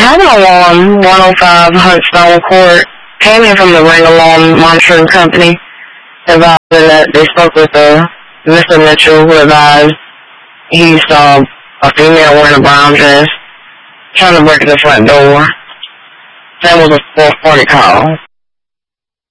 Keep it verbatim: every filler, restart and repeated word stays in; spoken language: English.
nine one one, one oh five Huntstone Court. Came in from the Ring Alarm Monitoring Company, advising that they spoke with uh, Mister Mitchell, who advised he saw a female wearing a brown dress trying to break in the front door. That was a four forty call.